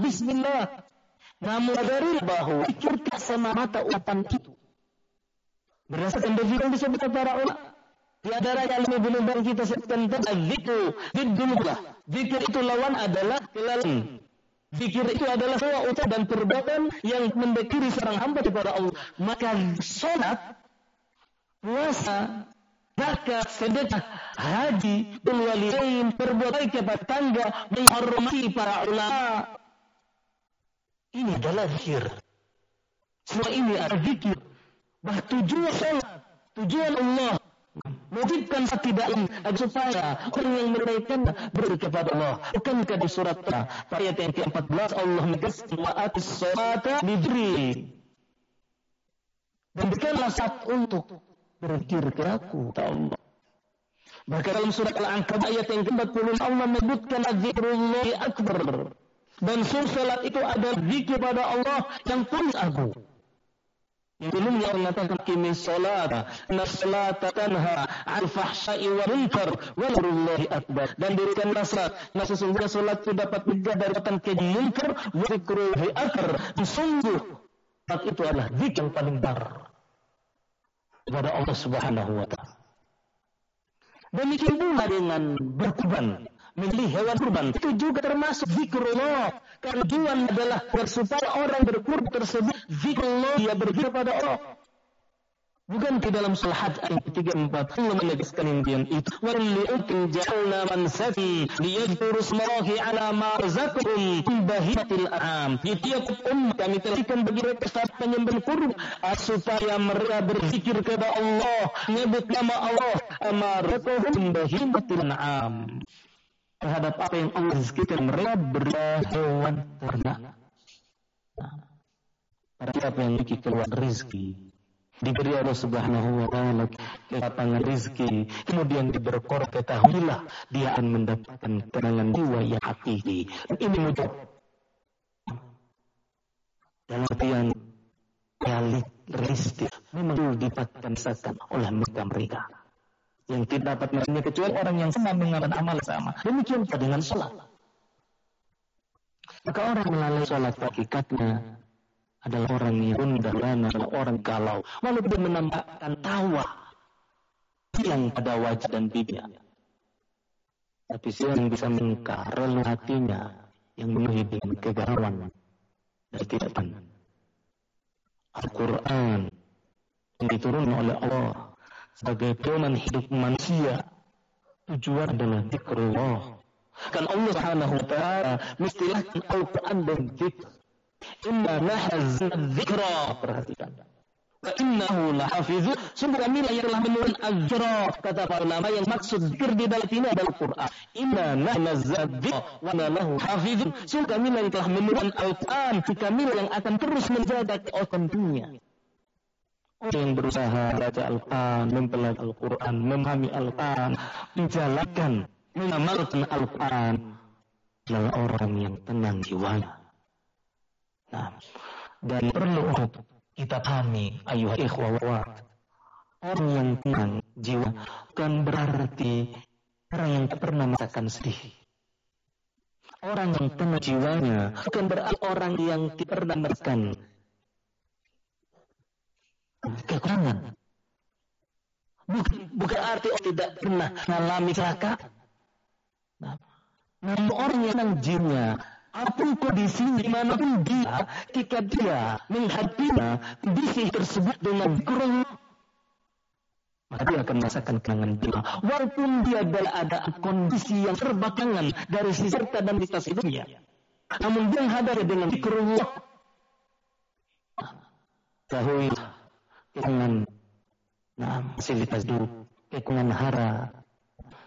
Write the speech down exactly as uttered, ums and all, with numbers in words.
bismillah. Namun sadari bahwa zikir tak semata ucapan itu. Berdasarkan definisi disebut para ulama, di antara yang lebih belum kita sebutkan tentang zikir, zikirlah. Zikir itu lawan adalah kelalaian. Zikir itu adalah semua ucapan dan perbuatan yang mendekati seorang hamba kepada Allah. Maka salat, puasa, zakat, sedekah, haji, bil walidain, berbuat baik kepada tetangga, menghormati para ulama. Ini adalah zikir. Semua ini adalah zikir. Bah tujuan salat, tujuan Allah mewajibkan tidak agar supaya orang yang menaikkan beri kepada Allah. Bukankah di surat ayat yang ke empat belas Allah menegaskan wa atis sholata lidri. Dan berikanlah saat untuk berzikir kepada aku, kata Allah. Bahkan dalam surat Al-Ankabut ayat yang ke empat puluh Allah menyebutkan zikrullahi akbar. Dan salat itu adalah zikir pada Allah yang paling agung. Yang belumnya Allah mengatakan qimis sholata, inna sholata tanha 'anil fahsya'i wal munkar wallahu akbar. Dan dirikanlah salat, nah sesungguhnya salat itu dapat mencegah dari perbuatan keji munkar wa dzikrullahi akbar. Sungguh salat itu adalah zikir yang paling besar kepada Allah Subhanahu wa taala. Demikian pula dengan berkurban, memilih hewan kurban itu juga termasuk zikrullah. Karena tujuan adalah supaya orang berkurban tersebut zikrullah, dia berzikir pada Allah. Bukan di dalam surah ayat tiga puluh empat Allah menegaskan yang itu. Wa li'utin ja'alna mansaki liyadhkuru ismallahi 'ala ma razaqahum min bahimatil an'am. Di tiap umat kami telah bagi mereka saat penyembelih kurban supaya mereka berzikir kepada Allah, menyebut nama Allah, ma razaqahum min bahimatil an'am. Terhadap apa yang Allah rezekikan mereka berupa hewan ternak. Para siapa yang memiliki keluar rezeki, diberi Allah Subhanahu wa taala kelapangan rezeki, kemudian diberkor, ketahuilah dia akan mendapatkan tenangan jiwa yang hakiki. Ini mudah dalam artian realistis, memang didapatkan sakan oleh mereka-mereka yang tidak dapat melakukannya kecuali orang yang sama mengamalkan amal sama. Demikian juga dengan sholat. Maka orang melalui sholat hakikatnya adalah orang yang rendah, adalah orang galau, walaupun dia menampakkan tawa yang pada wajah dan bibirnya, tapi siapa yang bisa mengingkar relung hatinya yang penuh dengan kegalauan dan tidak tenang. Al-Quran yang diturunkan oleh Allah sebagai pedoman hidup manusia, tujuan adalah zikrullah. Kan Allah Subhanahu wa taala mengistilahkan Al-Quran dan zikr. Inna nazzalna dzikra, perhatikan. Wa innahu lahafizun, sungguh kami yang telah menurunkan az-zikra. Kata para ulama yang maksud zikir di dalam ini adalah Al-Quran. Inna nazzalna dzikra wa inna lahu hafizun, sungguh kami yang telah menurunkan Al-Quran, kami yang akan terus menjaga keotentiknya. Orang yang berusaha baca Al-Quran, mempelajari Al-Quran, memahami Al-Quran, menjalankan, mengamalkan Al-Quran adalah orang yang tenang jiwanya. Nah, dan perlu untuk kita pahami, ayuhal ikhwah wa orang yang tenang jiwa bukan berarti orang yang tak pernah merasakan sedih. Orang yang tenang jiwanya bukan berarti orang yang tidak pernah merasakan kekurangan. Bukan, bukan arti orang tidak pernah mengalami kecelakaan. Nah, namun orang yang tenang jiwanya, apapun kondisi dimanapun dia, ketika dia menghadapi kondisi tersebut dengan kurang, maka dia akan merasakan kenangan jiwa. Walaupun dia adalah ada kondisi yang terbelakangan dari sisi serta dan kualitas hidupnya, namun dia menghadapi dengan zikrullah. Ketahuilah kekurangan, nah, fasilitas hidup, kekurangan hara,